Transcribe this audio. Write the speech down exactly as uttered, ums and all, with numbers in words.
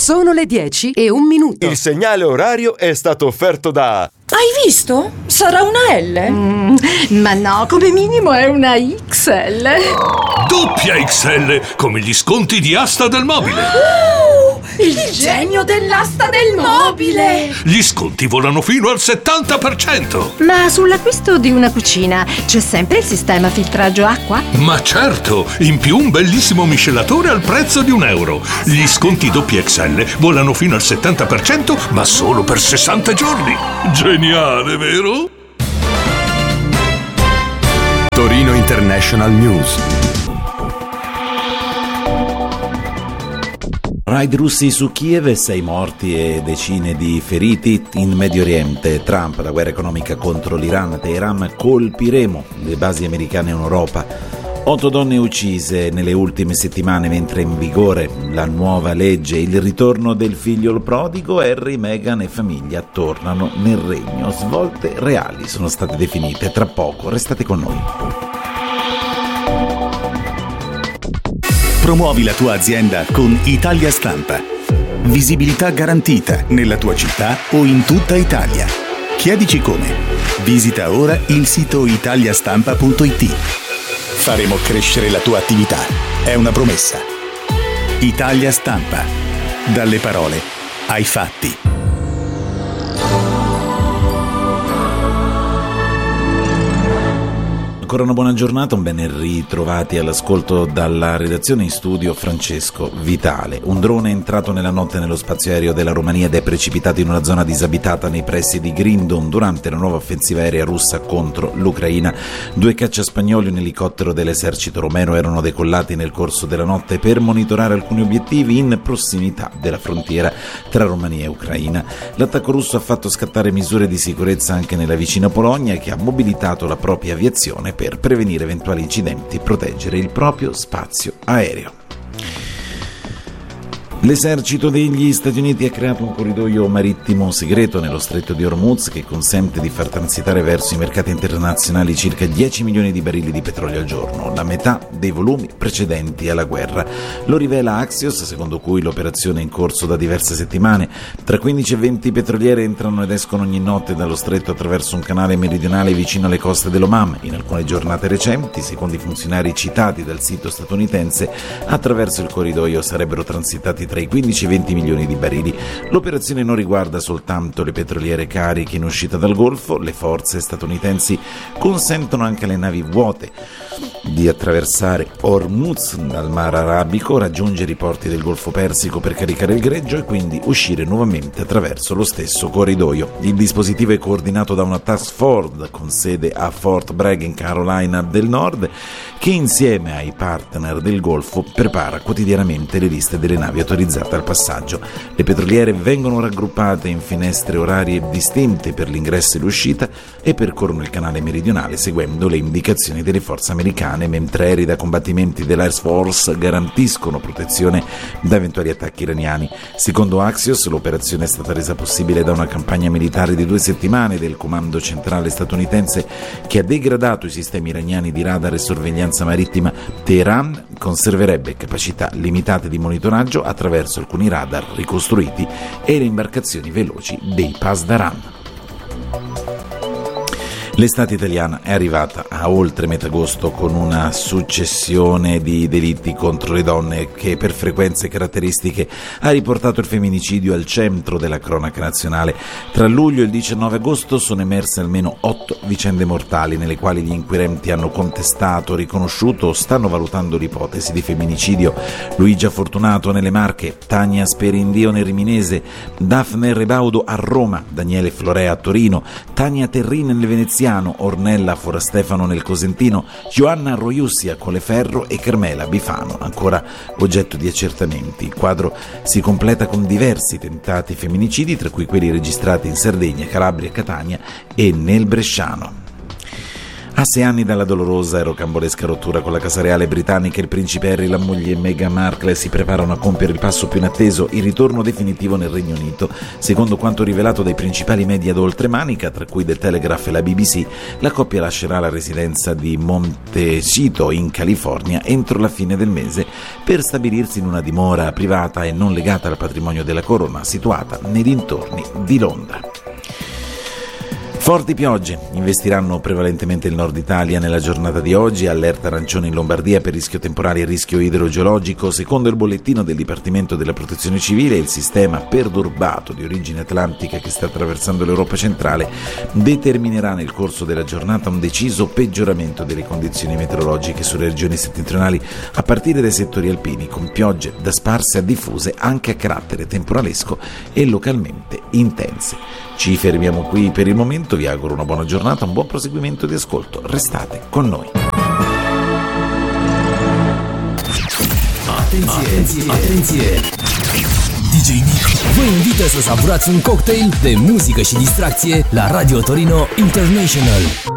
Sono le dieci e un minuto. Il segnale orario è stato offerto da... Hai visto? Sarà una L? Mm, ma no, come minimo è una X L. Doppia X L, come gli sconti di Asta del Mobile. Uh, il, il genio dell'asta del mobile. Gli sconti volano fino al settanta per cento. Ma sull'acquisto di una cucina c'è sempre il sistema filtraggio acqua? Ma certo, in più un bellissimo miscelatore al prezzo di un euro. Gli sconti doppia X L volano fino al settanta per cento, ma solo per sessanta giorni. Geniale, vero? Torino International News. Raid russi su Kiev, sei morti e decine di feriti. In Medio Oriente, Trump, la guerra economica contro l'Iran, Teheran, colpiremo le basi americane in Europa. Otto donne uccise nelle ultime settimane mentre è in vigore la nuova legge. Il ritorno del figlio prodigo, Harry, Meghan e famiglia tornano nel regno. Svolte reali sono state definite. Tra poco, restate con noi. Promuovi la tua azienda con Italia Stampa. Visibilità garantita nella tua città o in tutta Italia. Chiedici come. Visita ora il sito italiastampa punto it. Faremo crescere la tua attività. È una promessa. Italia Stampa. Dalle parole ai fatti. Ancora una buona giornata, un ben ritrovati all'ascolto dalla redazione. In studio Francesco Vitale. Un drone è entrato nella notte nello spazio aereo della Romania ed è precipitato in una zona disabitata nei pressi di Grindon durante la nuova offensiva aerea russa contro l'Ucraina. Due caccia spagnoli e un elicottero dell'esercito romeno erano decollati nel corso della notte per monitorare alcuni obiettivi in prossimità della frontiera tra Romania e Ucraina. L'attacco russo ha fatto scattare misure di sicurezza anche nella vicina Polonia, che ha mobilitato la propria aviazione per prevenire eventuali incidenti e proteggere il proprio spazio aereo. L'esercito degli Stati Uniti ha creato un corridoio marittimo segreto nello stretto di Hormuz che consente di far transitare verso i mercati internazionali circa dieci milioni di barili di petrolio al giorno, la metà dei volumi precedenti alla guerra. Lo rivela Axios, secondo cui l'operazione è in corso da diverse settimane. Tra quindici e venti petroliere entrano ed escono ogni notte dallo stretto attraverso un canale meridionale vicino alle coste dell'Oman. In alcune giornate recenti, secondo i funzionari citati dal sito statunitense, attraverso il corridoio sarebbero transitati tra i quindici e venti milioni di barili. L'operazione non riguarda soltanto le petroliere cariche in uscita dal Golfo. Le forze statunitensi consentono anche alle navi vuote di attraversare Hormuz dal Mar Arabico, raggiungere i porti del Golfo Persico per caricare il greggio e quindi uscire nuovamente attraverso lo stesso corridoio. Il dispositivo è coordinato da una task force con sede a Fort Bragg in Carolina del Nord, che insieme ai partner del Golfo prepara quotidianamente le liste delle navi autorizzate al passaggio. Le petroliere vengono raggruppate in finestre orarie distinte per l'ingresso e l'uscita e percorrono il canale meridionale seguendo le indicazioni delle forze americane, mentre aerei da combattimenti dell'Air Force garantiscono protezione da eventuali attacchi iraniani. Secondo Axios, l'operazione è stata resa possibile da una campagna militare di due settimane del comando centrale statunitense che ha degradato i sistemi iraniani di radar e sorveglianza marittima. Teheran conserverebbe capacità limitate di monitoraggio attraverso alcuni radar ricostruiti e le imbarcazioni veloci dei Pasdaran. L'estate italiana è arrivata a oltre metà agosto con una successione di delitti contro le donne che per frequenze caratteristiche ha riportato il femminicidio al centro della cronaca nazionale. Tra luglio e il diciannove agosto sono emerse almeno otto vicende mortali nelle quali gli inquirenti hanno contestato, riconosciuto o stanno valutando l'ipotesi di femminicidio. Luigia Fortunato nelle Marche, Tania Sperindio nel Riminese, Daphne Rebaudo a Roma, Daniele Florea a Torino, Tania Terrin nel Veneziano, Ornella Forastefano nel Cosentino, Joanna Roiussi a Colleferro e Carmela Bifano, ancora oggetto di accertamenti. Il quadro si completa con diversi tentati femminicidi, tra cui quelli registrati in Sardegna, Calabria, Catania e nel Bresciano. A sei anni dalla dolorosa e rocambolesca rottura con la Casa Reale britannica, il principe Harry e la moglie Meghan Markle si preparano a compiere il passo più inatteso, il ritorno definitivo nel Regno Unito. Secondo quanto rivelato dai principali media d'oltremanica, tra cui The Telegraph e la B B C, la coppia lascerà la residenza di Montecito in California entro la fine del mese per stabilirsi in una dimora privata e non legata al patrimonio della corona, situata nei dintorni di Londra. Forti piogge investiranno prevalentemente il nord Italia nella giornata di oggi, allerta arancione in Lombardia per rischio temporale e rischio idrogeologico. Secondo il bollettino del Dipartimento della Protezione Civile, il sistema perturbato di origine atlantica che sta attraversando l'Europa centrale determinerà nel corso della giornata un deciso peggioramento delle condizioni meteorologiche sulle regioni settentrionali a partire dai settori alpini, con piogge da sparse a diffuse anche a carattere temporalesco e localmente intense. Ci fermiamo qui per il momento, vi auguro una buona giornata, un buon proseguimento di ascolto, restate con noi. Atenție, atenție! D J Nick vă invită să savurați un cocktail de muzică și distracție la Radio Torino International.